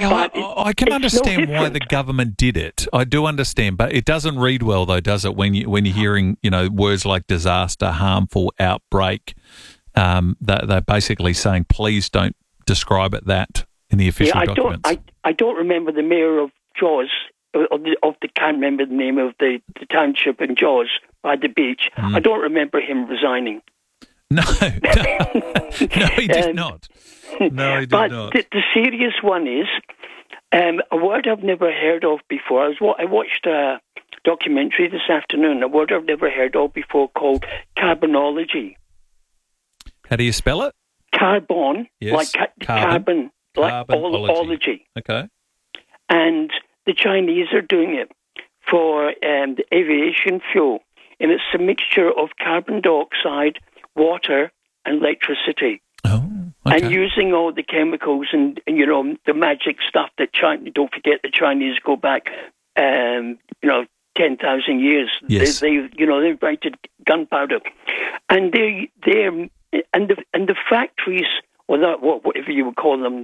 I can understand why the government did it. I do understand, but it doesn't read well, though, does it? When you're hearing words like disaster, harmful, outbreak, they're basically saying, please don't describe it that in the official documents. I don't remember the mayor of Jaws. Can't remember the name of the township in Jaws by the beach. I don't remember him resigning. No, he did not. No, he did not. But the serious one is a word I've never heard of before. I watched a documentary this afternoon, a word I've never heard of before called carbonology. How do you spell it? Carbon, yes. like carbon, like ology. Okay. And the Chinese are doing it for the aviation fuel, and it's a mixture of carbon dioxide, water, and electricity. Oh, okay. And using all the chemicals and the magic stuff that China. Don't forget the Chinese go back, 10,000 years. Yes. They invented gunpowder, and the factories, or whatever you would call them,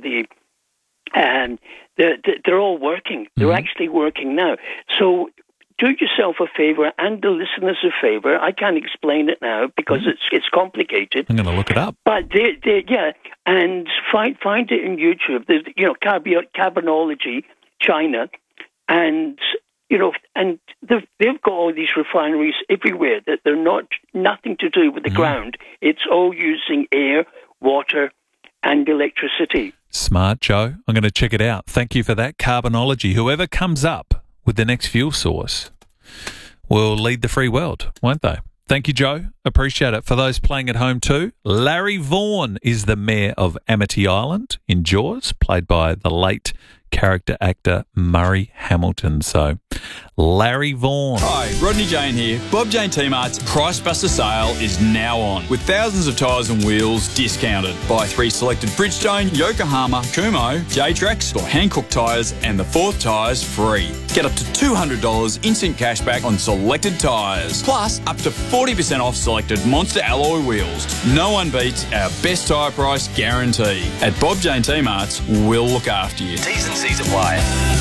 they're all working. They're actually working now. So do yourself a favour and the listeners a favour. I can't explain it now because it's complicated. I'm going to look it up. But and find it in YouTube. There's carbonology, China, and and they've got all these refineries everywhere that they're nothing to do with the ground. It's all using air, water, and electricity. Smart, Joe. I'm going to check it out. Thank you for that. Carbonology. Whoever comes up with the next fuel source will lead the free world, won't they? Thank you, Joe. Appreciate it. For those playing at home too, Larry Vaughan is the mayor of Amity Island in Jaws, played by the late character actor Murray Hamilton. So, Larry Vaughan. Hi, Rodney Jane here. Bob Jane T-Mart's Price Buster sale is now on, with thousands of tyres and wheels discounted. Buy 3 selected Bridgestone, Yokohama, Kumho, J-Trax or Hankook tyres and the 4th tyres free. Get up to $200 instant cashback on selected tyres. Plus, up to 40% off selected Monster alloy wheels. No one beats our best tyre price guarantee. At Bob Jane T-Mart's, we'll look after you. T's and C's apply.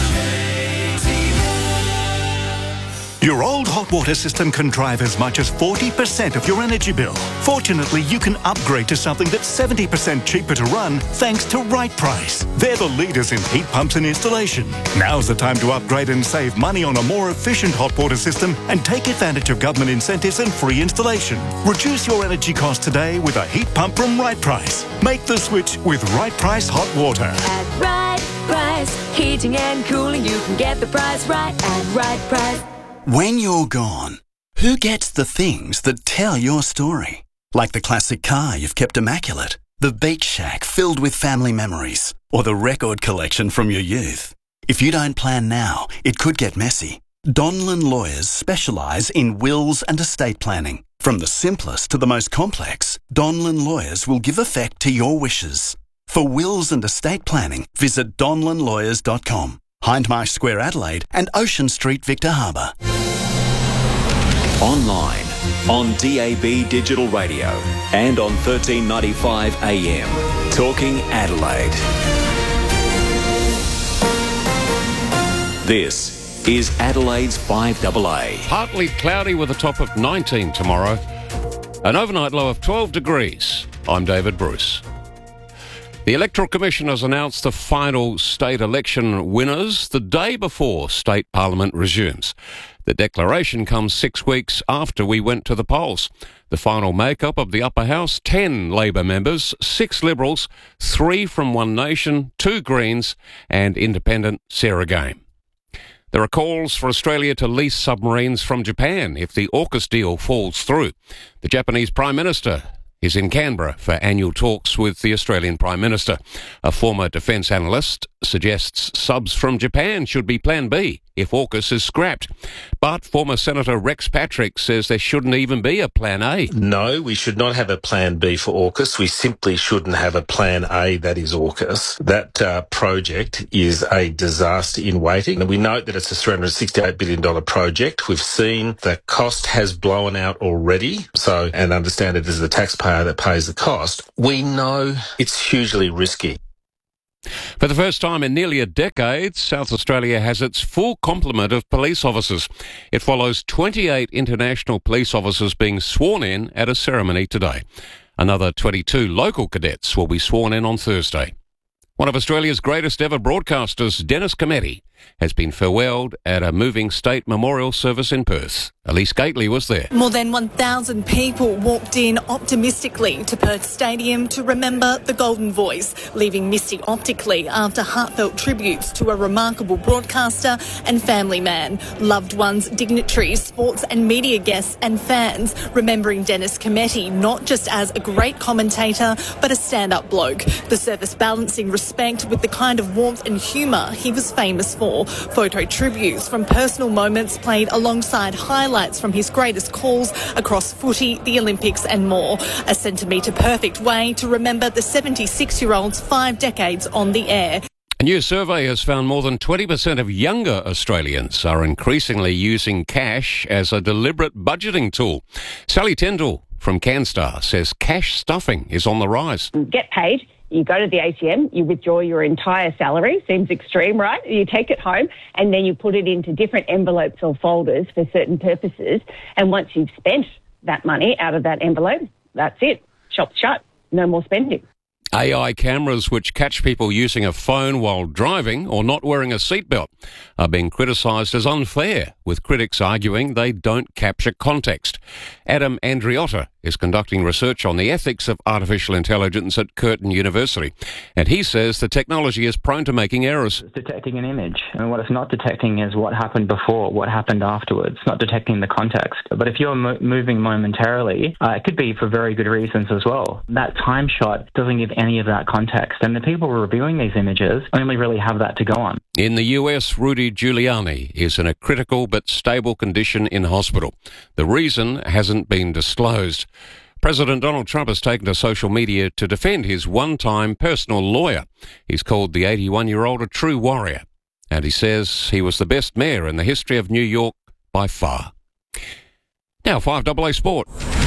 Your old hot water system can drive as much as 40% of your energy bill. Fortunately, you can upgrade to something that's 70% cheaper to run thanks to Right Price. They're the leaders in heat pumps and installation. Now's the time to upgrade and save money on a more efficient hot water system and take advantage of government incentives and free installation. Reduce your energy costs today with a heat pump from Right Price. Make the switch with Right Price Hot Water. At Right Price, heating and cooling, you can get the price right at Right Price. When you're gone, who gets the things that tell your story? Like the classic car you've kept immaculate, the beach shack filled with family memories, or the record collection from your youth. If you don't plan now, it could get messy. Donlan Lawyers specialise in wills and estate planning. From the simplest to the most complex, Donlan Lawyers will give effect to your wishes. For wills and estate planning, visit donlanlawyers.com. Hindmarsh Square, Adelaide, and Ocean Street, Victor Harbour. Online, on DAB Digital Radio, and on 1395 AM. Talking Adelaide. This is Adelaide's 5AA. Partly cloudy with a top of 19 tomorrow. An overnight low of 12 degrees. I'm David Bruce. The Electoral Commission has announced the final state election winners the day before state parliament resumes. The declaration comes 6 weeks after we went to the polls. The final makeup of the upper house: 10 Labor members, 6 Liberals, 3 from One Nation, 2 Greens and independent Sarah Game. There are calls for Australia to lease submarines from Japan if the AUKUS deal falls through. The Japanese Prime Minister is in Canberra for annual talks with the Australian Prime Minister. A former defence analyst suggests subs from Japan should be Plan B if AUKUS is scrapped. But former Senator Rex Patrick says there shouldn't even be a Plan A. No, we should not have a Plan B for AUKUS. We simply shouldn't have a Plan A that is AUKUS. That project is a disaster in waiting. And we note that it's a $368 billion project. We've seen the cost has blown out already. And understand it is the taxpayer that pays the cost. We know it's hugely risky. For the first time in nearly a decade, South Australia has its full complement of police officers. It follows 28 international police officers being sworn in at a ceremony today. Another 22 local cadets will be sworn in on Thursday. One of Australia's greatest ever broadcasters, Dennis Cometti, has been farewelled at a moving state memorial service in Perth. Elise Gately was there. More than 1,000 people walked in optimistically to Perth Stadium to remember the Golden Voice, leaving misty optically after heartfelt tributes to a remarkable broadcaster and family man. Loved ones, dignitaries, sports and media guests and fans remembering Dennis Cometti not just as a great commentator but a stand-up bloke. The service balancing respect with the kind of warmth and humour he was famous for. Photo tributes from personal moments played alongside highlights from his greatest calls across footy, the Olympics and more. A centimetre-perfect way to remember the 76-year-old's 5 decades on the air. A new survey has found more than 20% of younger Australians are increasingly using cash as a deliberate budgeting tool. Sally Tyndall from CanStar says cash stuffing is on the rise. Get paid. You go to the ATM, you withdraw your entire salary. Seems extreme, right? You take it home and then you put it into different envelopes or folders for certain purposes. And once you've spent that money out of that envelope, that's it. Shop's shut. No more spending. AI cameras which catch people using a phone while driving or not wearing a seatbelt are being criticised as unfair, with critics arguing they don't capture context. Adam Andriotta is conducting research on the ethics of artificial intelligence at Curtin University, and he says the technology is prone to making errors. It's detecting an image, and what it's not detecting is what happened before, what happened afterwards. It's not detecting the context. But if you're moving momentarily, it could be for very good reasons as well. That time shot doesn't give any of that context, and the people reviewing these images only really have that to go on. In the US, Rudy Giuliani is in a critical but stable condition in hospital. The reason hasn't been disclosed. President Donald Trump has taken to social media to defend his one-time personal lawyer. He's called the 81-year-old a true warrior, and he says he was the best mayor in the history of New York by far. Now, 5AA Sport.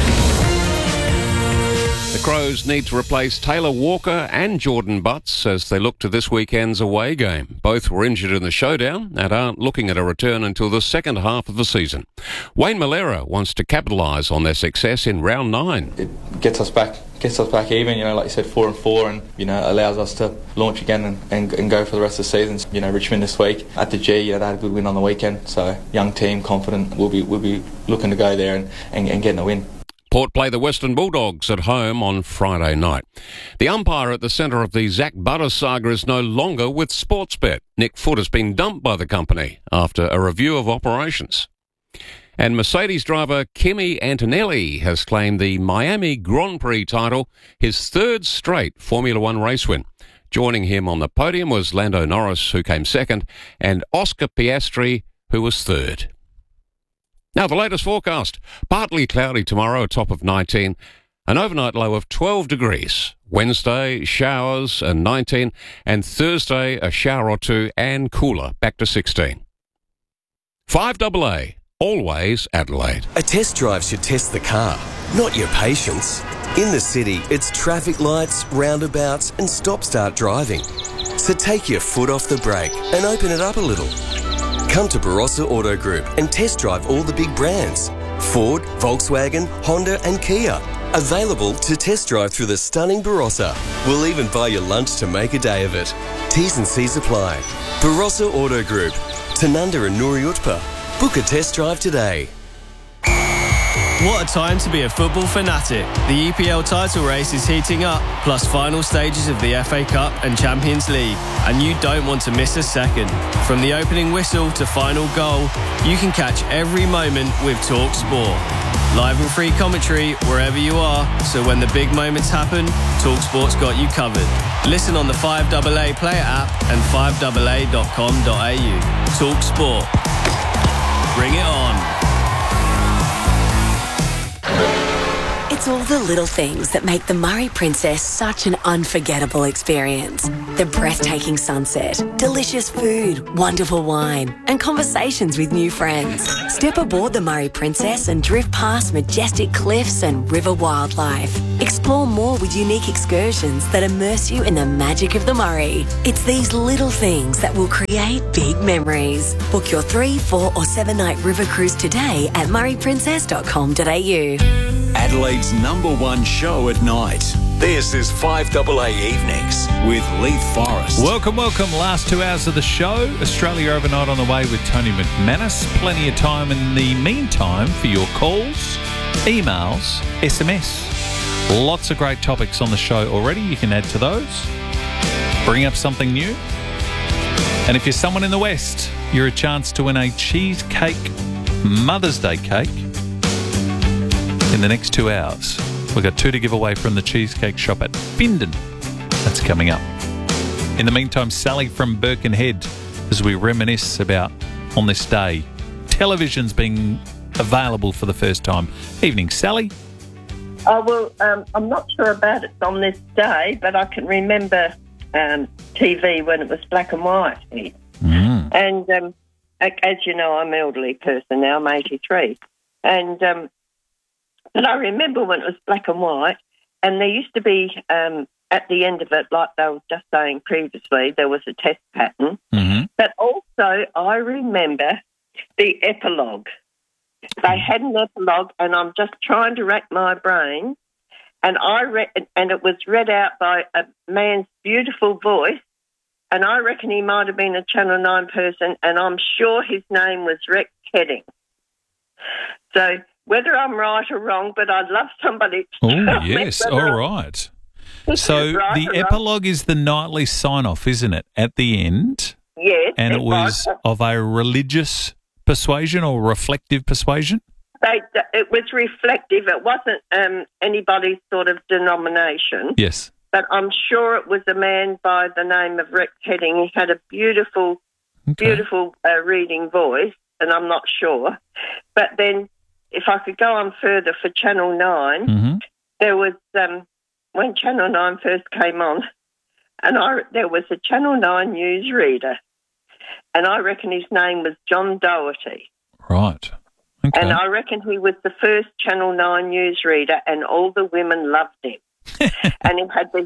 The Crows need to replace Taylor Walker and Jordan Butts as they look to this weekend's away game. Both were injured in the showdown and aren't looking at a return until the second half of the season. Wayne Malera wants to capitalise on their success in round 9. It gets us back even, like you said, 4-4, and allows us to launch again and go for the rest of the season. Richmond this week at the G, they had a good win on the weekend, so young team, confident, we'll be looking to go there and getting a win. Port play the Western Bulldogs at home on Friday night. The umpire at the centre of the Zach Butters saga is no longer with Sportsbet. Nick Foote has been dumped by the company after a review of operations. And Mercedes driver Kimi Antonelli has claimed the Miami Grand Prix title, his third straight Formula One race win. Joining him on the podium was Lando Norris, who came second, and Oscar Piastri, who was third. Now, the latest forecast. Partly cloudy tomorrow, a top of 19. An overnight low of 12 degrees. Wednesday, showers and 19. And Thursday, a shower or two and cooler, back to 16. 5AA, always Adelaide. A test drive should test the car, not your patience. In the city, it's traffic lights, roundabouts and stop-start driving. So take your foot off the brake and open it up a little. Come to Barossa Auto Group and test drive all the big brands. Ford, Volkswagen, Honda and Kia. Available to test drive through the stunning Barossa. We'll even buy you lunch to make a day of it. T's and C's apply. Barossa Auto Group. Tanunda and Nuri Utpa. Book a test drive today. What a time to be a football fanatic. The EPL title race is heating up, plus final stages of the FA Cup and Champions League, and you don't want to miss a second. From the opening whistle to final goal, you can catch every moment with TalkSport. Live and free commentary wherever you are, so when the big moments happen, TalkSport's got you covered. Listen on the 5AA player app and 5AA.com.au. TalkSport. Bring it on. It's all the little things that make the Murray Princess such an unforgettable experience. The breathtaking sunset, delicious food, wonderful wine, and conversations with new friends. Step aboard the Murray Princess and drift past majestic cliffs and river wildlife. Explore more with unique excursions that immerse you in the magic of the Murray. It's these little things that will create big memories. Book your 3, 4 or 7 night river cruise today at murrayprincess.com.au. Adelaide's #1 show at night. This is 5AA Evenings with Leith Forrest. Welcome. Last 2 hours of the show. Australia Overnight on the way with Tony McManus. Plenty of time in the meantime for your calls, emails, SMS. Lots of great topics on the show already. You can add to those. Bring up something new. And if you're someone in the West, you're a chance to win a cheesecake Mother's Day cake in the next 2 hours. We've got 2 to give away from the Cheesecake Shop at Findon. That's coming up. In the meantime, Sally from Birkenhead, as we reminisce about on this day, television's being available for the first time. Evening, Sally. Oh, well, I'm not sure about it on this day, but I can remember TV when it was black and white. And as you know, I'm an elderly person now, I'm 83. And but I remember when it was black and white, and there used to be, at the end of it, like they were just saying previously, there was a test pattern. But also, I remember the epilogue. They had an epilogue, and I'm just trying to rack my brain, and and it was read out by a man's beautiful voice, and I reckon he might have been a Channel 9 person, and I'm sure his name was Rex Heading. So whether I'm right or wrong, but I'd love somebody to Oh, tell me yes. whether All I'm right. So right the or wrong. epilogue is the nightly sign-off, isn't it, at the end? Yes. And it was of a religious persuasion or reflective persuasion? It was reflective. It wasn't anybody's sort of denomination. Yes. But I'm sure it was a man by the name of Rex Heading. He had a beautiful reading voice, and I'm not sure. But then if I could go on further for Channel 9, there was, when Channel 9 first came on, and there was a Channel 9 newsreader, and I reckon his name was John Doherty. Right. Okay. And I reckon he was the first Channel 9 newsreader, and all the women loved him. And he had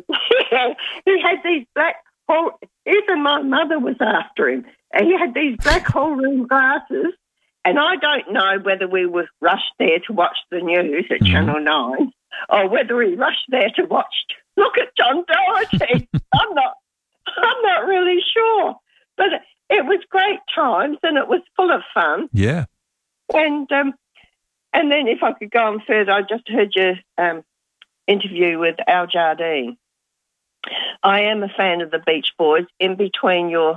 these black hole. Even my mother was after him. And he had these black hole room glasses. And I don't know whether we were rushed there to watch the news at Channel 9, or whether we rushed there to look at John Doherty. I'm not really sure. But it was great times, and it was full of fun. Yeah. And then if I could go on further, I just heard your interview with Al Jardine. I am a fan of the Beach Boys. In between your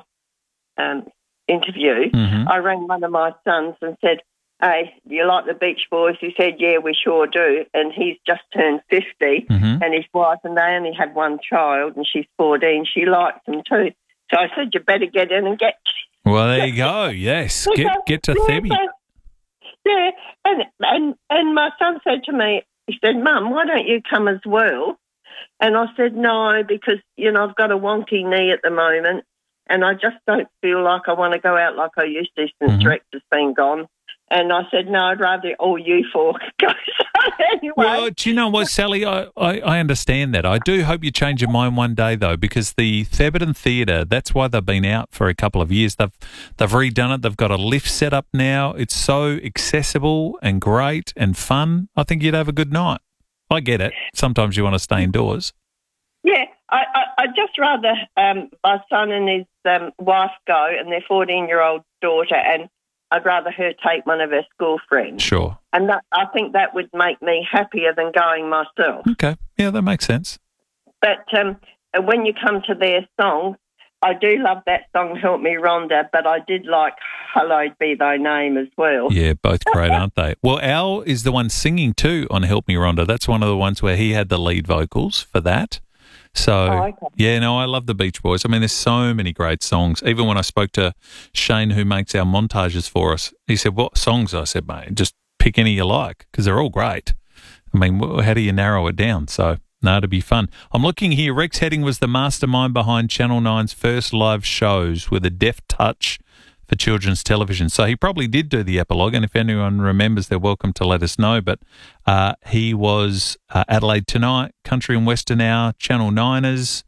interview, I rang one of my sons and said, "Hey, do you like the Beach Boys?" He said, "Yeah, we sure do." And he's just turned 50, and his wife, and they only had one child, and she's 14. She likes them too. So I said, "You better get in and get." Well, there you go. Yes, get to Thebby. Yeah, and my son said to me, he said, "Mum, why don't you come as well?" And I said, "No, because, I've got a wonky knee at the moment, and I just don't feel like I want to go out like I used to since Rex has been gone." And I said, "No, I'd rather all you four go." Anyway. Well, do you know what, Sally? I understand that. I do hope you change your mind one day, though, because the Thebarton Theatre, that's why they've been out for a couple of years. They've redone it. They've got a lift set up now. It's so accessible and great and fun. I think you'd have a good night. I get it. Sometimes you want to stay indoors. Yeah, I'd just rather my son and his wife go, and their 14-year-old daughter, and I'd rather her take one of her school friends. Sure. And I think that would make me happier than going myself. Okay. Yeah, that makes sense. But when you come to their song, I do love that song, Help Me Rhonda, but I did like Hallowed Be Thy Name as well. Yeah, both great, aren't they? Well, Al is the one singing too on Help Me Rhonda. That's one of the ones where he had the lead vocals for that. So, yeah, no, I love the Beach Boys. I mean, there's so many great songs. Even when I spoke to Shane, who makes our montages for us, he said, "What songs?" I said, "Mate, just pick any you like, because they're all great." I mean, how do you narrow it down? So, no, it'd be fun. I'm looking here. Rex Heading was the mastermind behind Channel 9's first live shows with a deft touch for for children's television. So he probably did do the epilogue, and if anyone remembers, they're welcome to let us know. But he was Adelaide Tonight, Country and Western Hour, Channel 9ers.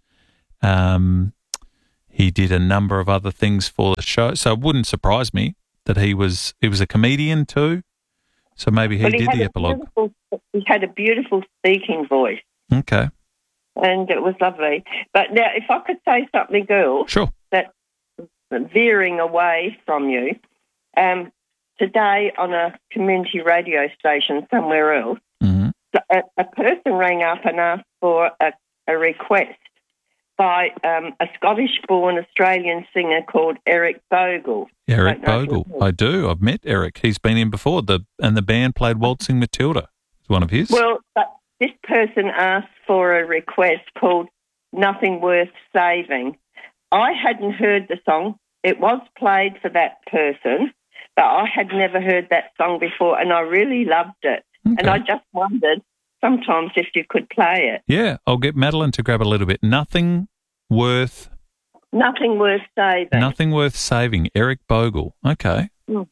He did a number of other things for the show, so it wouldn't surprise me that he was a comedian too. So maybe he did the epilogue. He had a beautiful speaking voice. Okay. And it was lovely. But now, if I could say something, girl, sure, that's veering away from you. Today on a community radio station somewhere else, a person rang up and asked for a request by a Scottish-born Australian singer called Eric Bogle. Eric Bogle, I do. I've met Eric. He's been in before. And the band played Waltzing Matilda. It's one of his. Well, but this person asked for a request called Nothing Worth Saving. I hadn't heard the song. It was played for that person, but I had never heard that song before, and I really loved it. Okay. And I just wondered sometimes if you could play it. Yeah, I'll get Madeline to grab a little bit. Nothing Worth Saving. Nothing Worth Saving. Eric Bogle. Okay.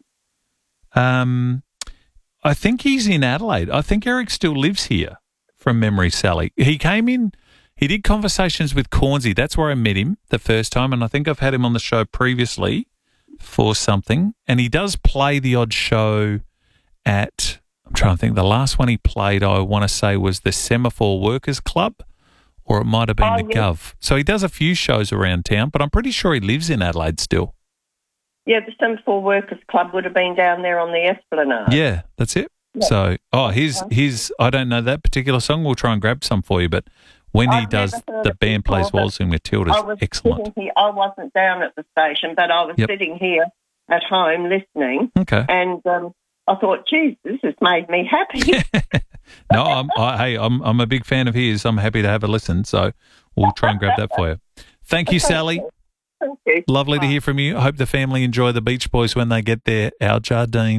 I think he's in Adelaide. I think Eric still lives here, from memory, Sally. He came in, he did Conversations with Cornsey. That's where I met him the first time, and I think I've had him on the show previously for something. And he does play the odd show at, I'm trying to think, the last one he played, I want to say, was the Semaphore Workers Club, or it might have been the Gov. So he does a few shows around town, but I'm pretty sure he lives in Adelaide still. Yeah, the Semaphore Workers Club would have been down there on the Esplanade. Yeah, that's it. Yeah. So, his I don't know that particular song. We'll try and grab some for you, but when he does, the band plays Waltzing Matilda. Excellent. I wasn't down at the station, but I was sitting here at home listening. Okay. And I thought, geez, this has made me happy. No, I'm a big fan of his. I'm happy to have a listen, so we'll try and grab that for you. Thank you, Sally. Thank you. Lovely to hear from you. I hope the family enjoy the Beach Boys when they get there. Al Jardine.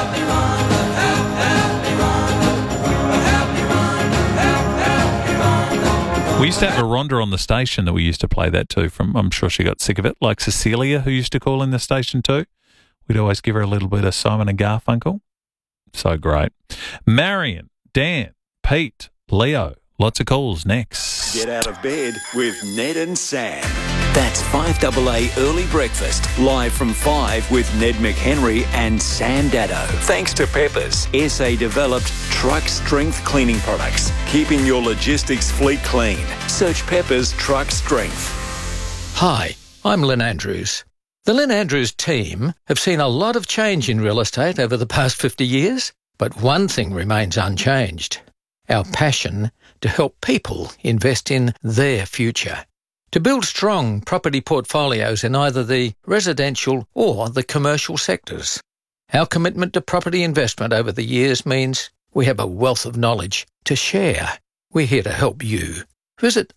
We used to have a Rhonda on the station that we used to play that too. I'm sure she got sick of it. Like Cecilia, who used to call in the station too. We'd always give her a little bit of Simon and Garfunkel. So great. Marion, Dan, Pete, Leo. Lots of calls next. Get out of bed with Ned and Sam. That's 5AA Early Breakfast, live from 5 with Ned McHenry and Sam Dado. Thanks to Peppers, SA-developed truck strength cleaning products, keeping your logistics fleet clean. Search Peppers Truck Strength. Hi, I'm Lynn Andrews. The Lynn Andrews team have seen a lot of change in real estate over the past 50 years, but one thing remains unchanged: our passion to help people invest in their future. To build strong property portfolios in either the residential or the commercial sectors. Our commitment to property investment over the years means we have a wealth of knowledge to share. We're here to help you. Visit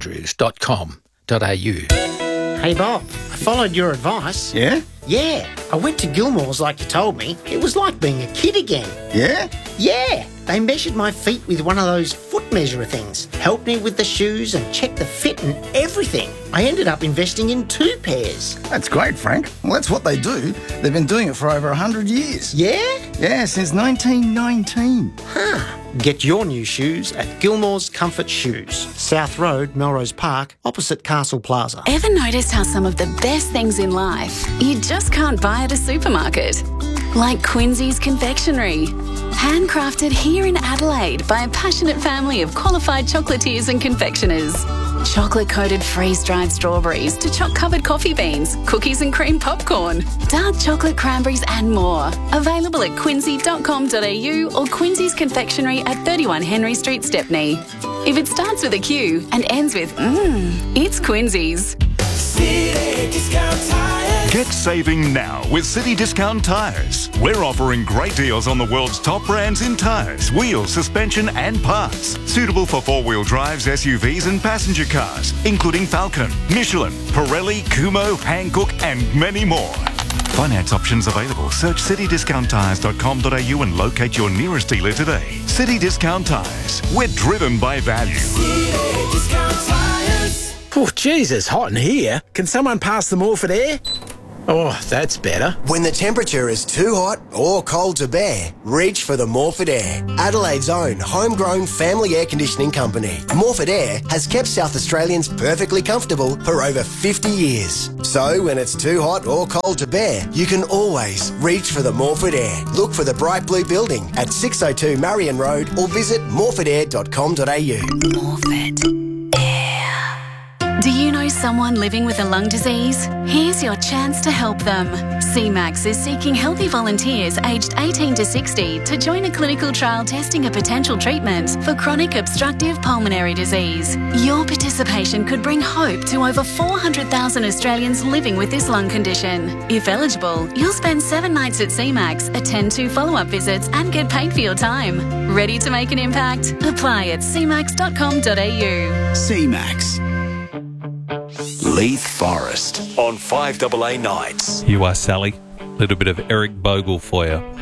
lynnandrews.com.au. Hey Bob, I followed your advice. Yeah? Yeah, I went to Gilmore's like you told me. It was like being a kid again. Yeah? Yeah, they measured my feet with one of those foot measurer things, helped me with the shoes and checked the fit and everything. I ended up investing in 2 pairs. That's great, Frank. Well, that's what they do. They've been doing it for over 100 years. Yeah? Yeah, since 1919. Huh. Get your new shoes at Gilmore's Comfort Shoes, South Road, Melrose Park, opposite Castle Plaza. Ever noticed how some of the best things in life you just can't buy at a supermarket? Like Quincy's Confectionery. Handcrafted here in Adelaide by a passionate family of qualified chocolatiers and confectioners. Chocolate-coated freeze-dried strawberries to choc-covered coffee beans, cookies and cream popcorn, dark chocolate cranberries and more. Available at quincy.com.au or Quincy's Confectionery at 31 Henry Street, Stepney. If it starts with a Q and ends with it's Quincy's. City Discount Tires. Get saving now with City Discount Tires. We're offering great deals on the world's top brands in tires, wheels, suspension and parts. Suitable for 4-wheel drives, SUVs and passenger cars, including Falcon, Michelin, Pirelli, Kumho, Hankook and many more. Finance options available. Search citydiscounttires.com.au and locate your nearest dealer today. City Discount Tires. We're driven by value. City Discount Tires. Oh, Jesus, hot in here. Can someone pass the Morphett air? Oh, that's better. When the temperature is too hot or cold to bear, reach for the Morford Air, Adelaide's own homegrown family air conditioning company. Morford Air has kept South Australians perfectly comfortable for over 50 years. So when it's too hot or cold to bear, you can always reach for the Morford Air. Look for the bright blue building at 602 Marion Road or visit morfordair.com.au. Morford. Do you know someone living with a lung disease? Here's your chance to help them. CMAX is seeking healthy volunteers aged 18 to 60 to join a clinical trial testing a potential treatment for chronic obstructive pulmonary disease. Your participation could bring hope to over 400,000 Australians living with this lung condition. If eligible, you'll spend 7 nights at CMAX, attend 2 follow-up visits and get paid for your time. Ready to make an impact? Apply at cmax.com.au. CMAX. Leith Forest on 5AA Nights. You are Sally. A little bit of Eric Bogle for you.